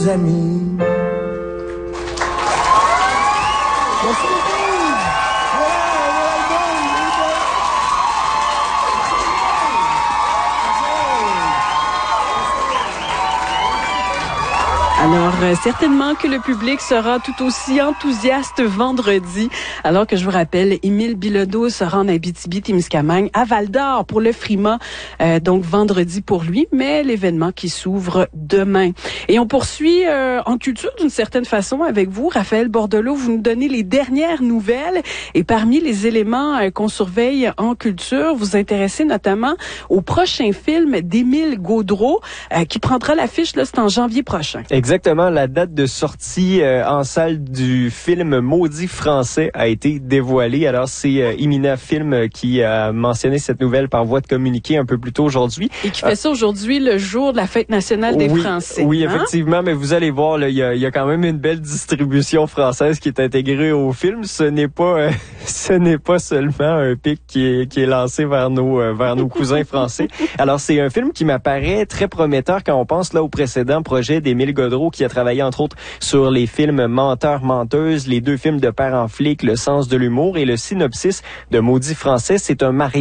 Amis. Merci beaucoup. Alors, certainement que le public sera tout aussi enthousiaste vendredi, alors que je vous rappelle, Émile Bilodeau sera en Abitibi-Témiscamingue à Val-d'Or pour le Frima, donc vendredi pour lui, mais l'événement qui s'ouvre demain. Et on poursuit en culture d'une certaine façon avec vous, Raphaël Bordelot. Vous nous donnez les dernières nouvelles et parmi les éléments qu'on surveille en culture, vous intéressez notamment au prochain film d'Émile Gaudreault qui prendra l'affiche, là, c'est en janvier prochain. Exactement, la date de sortie en salle du film Maudit français a été dévoilée. Alors, c'est Imina Film qui a mentionné cette nouvelle par voie de communiqué un peu plus tôt aujourd'hui. Et qui fait ça aujourd'hui, le jour de la fête nationale des Français. Oui, effectivement, mais vous allez voir, il y a quand même une belle distribution française qui est intégrée au film. Ce n'est pas seulement un pic qui est lancé vers nos cousins français. Alors, c'est un film qui m'apparaît très prometteur quand on pense là au précédent projet d'Émile Gaudreault, qui a travaillé entre autres sur les films Menteur, Menteuse, les deux films de Père en flic, Le sens de l'humour et le synopsis de Maudit français. C'est un mariage